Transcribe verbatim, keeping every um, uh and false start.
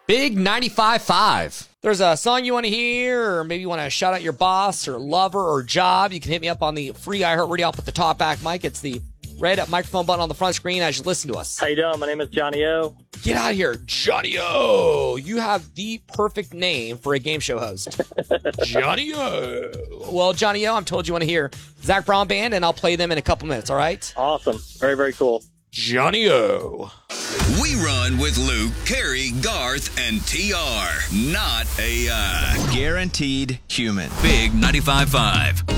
Big ninety-five point five. There's a song you want to hear, or maybe you want to shout out your boss or lover or job, you can hit me up on the free iHeartRadio app with the talkback mic. It's the red microphone button on the front screen as you listen to us. How you doing? My name is Johnny O. Get out of here, Johnny O. You have the perfect name for a game show host. Johnny O. Well, Johnny O, I'm told you want to hear Zach Brown Band, and I'll play them in a couple minutes, all right? Awesome. Very, very cool. Johnny O. We run with Luke, Carrie, Garth, and T R. Not A I. Guaranteed human. Big ninety-five point five.